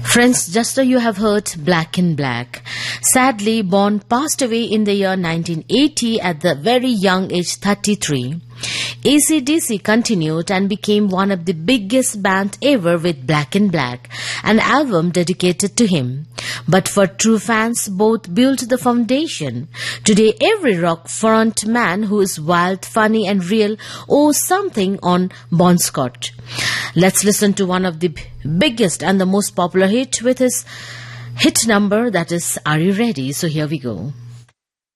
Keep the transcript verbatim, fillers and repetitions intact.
Friends, just so you have heard Black in Black. Sadly, Bond passed away in the year nineteen eighty at the very young age thirty-three. A C D C continued and became one of the biggest bands ever with Black in Black, an album dedicated to him. But for true fans, both built the foundation. Today, every rock front man who is wild, funny and real owes something on Bon Scott. Let's listen to one of the biggest and the most popular hit with his hit number, that is Are You Ready? So here we go.